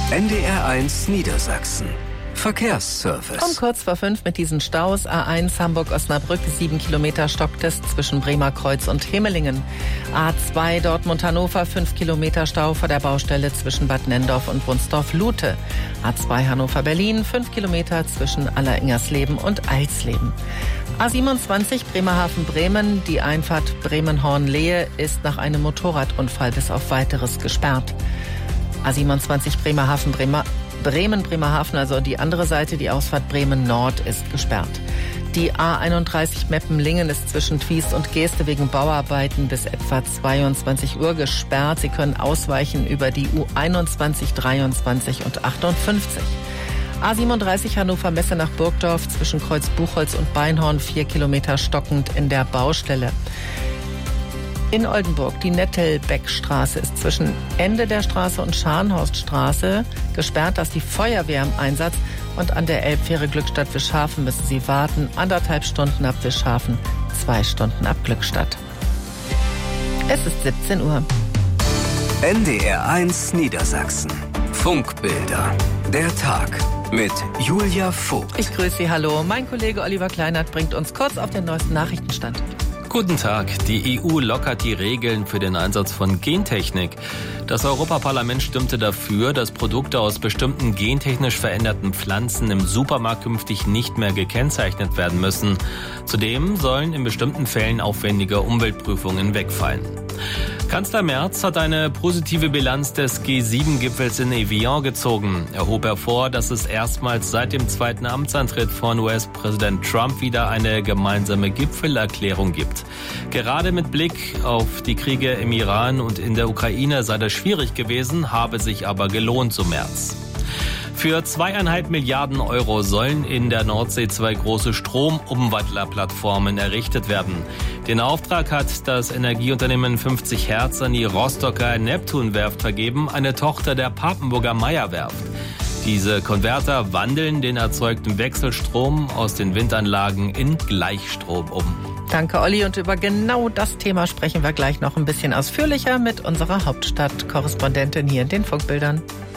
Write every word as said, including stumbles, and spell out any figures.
N D R eins Niedersachsen. Verkehrsservice. Um kurz vor fünf mit diesen Staus. A eins Hamburg-Osnabrück, sieben Kilometer Stocktest zwischen Bremerkreuz und Hemelingen. A zwei Dortmund-Hannover, fünf Kilometer Stau vor der Baustelle zwischen Bad Nenndorf und Wunsdorf-Lute. A zwei Hannover-Berlin, fünf Kilometer zwischen Alleringersleben und Eilsleben. A siebenundzwanzig Bremerhaven-Bremen, die Einfahrt Bremen-Hornlehe ist nach einem Motorradunfall bis auf Weiteres gesperrt. A siebenundzwanzig Bremerhaven-Bremer Bremen-Bremerhaven, also die andere Seite, die Ausfahrt Bremen-Nord, ist gesperrt. Die A einunddreißig Meppen-Lingen ist zwischen Twiest und Geeste wegen Bauarbeiten bis etwa zweiundzwanzig Uhr gesperrt. Sie können ausweichen über die U einundzwanzig, dreiundzwanzig und achtundfünfzig. A siebenunddreißig Hannover-Messe nach Burgdorf zwischen Kreuz Buchholz und Beinhorn, vier Kilometer stockend in der Baustelle. In Oldenburg, die Nettelbeckstraße ist zwischen Ende der Straße und Scharnhorststraße gesperrt. Da ist die Feuerwehr im Einsatz. Und an der Elbfähre Glückstadt-Wischhafen müssen Sie warten. Anderthalb Stunden ab Wischhafen, zwei Stunden ab Glückstadt. Es ist siebzehn Uhr. N D R eins Niedersachsen. Funkbilder. Der Tag mit Julia Vogt. Ich grüße Sie, hallo. Mein Kollege Oliver Kleinert bringt uns kurz auf den neuesten Nachrichtenstand. Guten Tag. Die E U lockert die Regeln für den Einsatz von Gentechnik. Das Europaparlament stimmte dafür, dass Produkte aus bestimmten gentechnisch veränderten Pflanzen im Supermarkt künftig nicht mehr gekennzeichnet werden müssen. Zudem sollen in bestimmten Fällen aufwendige Umweltprüfungen wegfallen. Kanzler Merz hat eine positive Bilanz des G sieben Gipfels in Evian gezogen. Er hob hervor, dass es erstmals seit dem zweiten Amtsantritt von U S-Präsident Trump wieder eine gemeinsame Gipfelerklärung gibt. Gerade mit Blick auf die Kriege im Iran und in der Ukraine sei das schwierig gewesen, habe sich aber gelohnt, so Merz. Für zweieinhalb Milliarden Euro sollen in der Nordsee zwei große Stromumwandlerplattformen errichtet werden. Den Auftrag hat das Energieunternehmen fünfzig Hertz an die Rostocker Neptunwerft vergeben, eine Tochter der Papenburger Meyer-Werft. Diese Konverter wandeln den erzeugten Wechselstrom aus den Windanlagen in Gleichstrom um. Danke, Olli. Und über genau das Thema sprechen wir gleich noch ein bisschen ausführlicher mit unserer Hauptstadtkorrespondentin hier in den Funkbildern.